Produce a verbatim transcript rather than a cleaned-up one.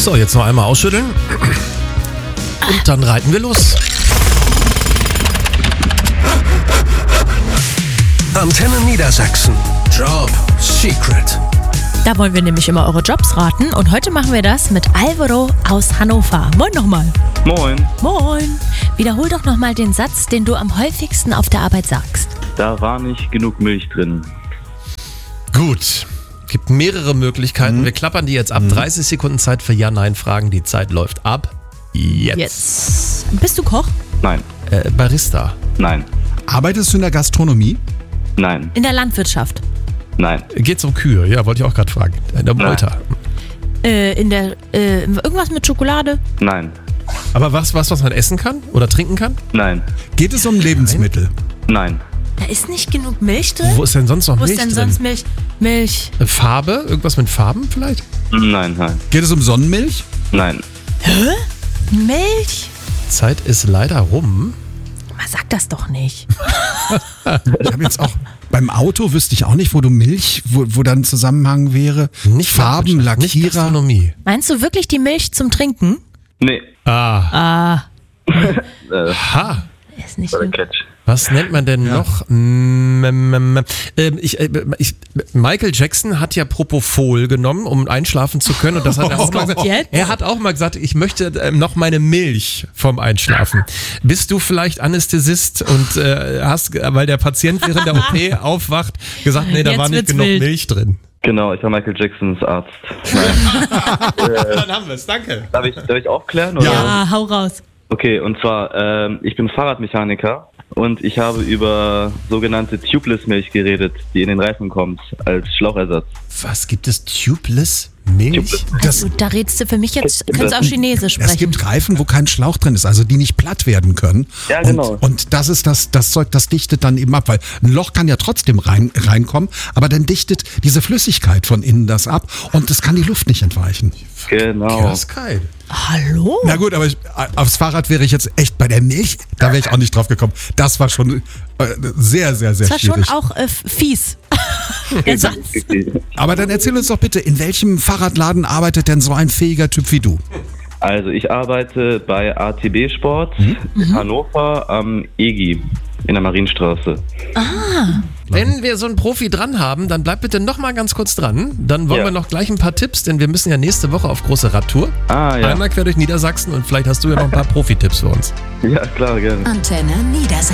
So, jetzt noch einmal ausschütteln. Und dann reiten wir los. Antenne Niedersachsen. Job Secret. Da wollen wir nämlich immer eure Jobs raten. Und heute machen wir das mit Alvaro aus Hannover. Moin nochmal. Moin. Moin. Wiederhol doch nochmal den Satz, den du am häufigsten auf der Arbeit sagst. Da war nicht genug Milch drin. Gut. Es gibt mehrere Möglichkeiten. Mhm. Wir klappern die jetzt ab. Mhm. dreißig Sekunden Zeit für Ja-Nein-Fragen. Die Zeit läuft ab. Jetzt. Jetzt. Bist du Koch? Nein. Äh, Barista? Nein. Arbeitest du in der Gastronomie? Nein. In der Landwirtschaft? Nein. Geht's um Kühe? Ja, wollte ich auch gerade fragen. In der Meuter? Äh, in der, äh, irgendwas mit Schokolade? Nein. Aber was, was, was man essen kann oder trinken kann? Nein. Geht es um Lebensmittel? Nein. Da ist nicht genug Milch drin? Wo ist denn sonst noch Wo Milch ist denn drin? sonst Milch? Milch. Farbe? Irgendwas mit Farben vielleicht? Nein, nein. Geht es um Sonnenmilch? Nein. Hä? Milch? Zeit ist leider rum. Man sagt das doch nicht. Ich habe jetzt auch beim Auto wüsste ich auch nicht, wo du Milch, wo, wo dann ein Zusammenhang wäre. Nicht Farben, Landwirtschaft, nicht Lackierer. Gastronomie. Meinst du wirklich die Milch zum Trinken? Nee. Ah. Ah, Äh, Ha. ist nicht war der so. Catch. Was nennt man denn noch? Mm, mm, mm, ähm, ich, äh, ich, Michael Jackson hat ja Propofol genommen, um einschlafen zu können. Und das hat er auch mal gesagt. Jetzt? Er hat auch mal gesagt, ich möchte ähm, noch meine Milch vom Einschlafen. Bist du vielleicht Anästhesist und äh, hast, weil der Patient während der O P aufwacht, gesagt, nee, da Jetzt war nicht wird's genug wild. Milch drin? Genau, ich war Michael Jacksons Arzt. Nein. Dann haben wir es, danke. Darf ich, darf ich aufklären? Oder? Ja, hau raus. Okay, und zwar, ähm, ich bin Fahrradmechaniker und ich habe über sogenannte Tubeless-Milch geredet, die in den Reifen kommt, als Schlauchersatz. Was gibt es? Tubeless Milch? Tubeless. Das, Also, da redest du für mich jetzt, könntest du auch Chinesisch sprechen. es gibt Reifen, wo kein Schlauch drin ist, also die nicht platt werden können. Ja, genau. Und, und das ist das, das Zeug, das dichtet dann eben ab, weil ein Loch kann ja trotzdem rein, reinkommen, aber dann dichtet diese Flüssigkeit von innen das ab und es kann die Luft nicht entweichen. Genau. Das ist geil. Hallo? Na gut, aber ich, aufs Fahrrad wäre ich jetzt echt bei der Milch, da wäre ich auch nicht drauf gekommen. Das war schon äh, sehr, sehr, sehr Das war schon schwierig. auch äh, fies. Der Satz. Aber dann erzähl uns doch bitte, in welchem Fahrradladen arbeitet denn so ein fähiger Typ wie du? Also ich arbeite bei A T B Sport in Hannover am E G I in der Marienstraße. Wenn wir so einen Profi dran haben, dann bleib bitte noch mal ganz kurz dran. Dann wollen Ja. wir noch gleich ein paar Tipps, denn wir müssen ja nächste Woche auf große Radtour. Ah ja, Einmal quer durch Niedersachsen und vielleicht hast du ja noch ein paar Profi-Tipps für uns. ja klar, gerne. Antenne Niedersachsen.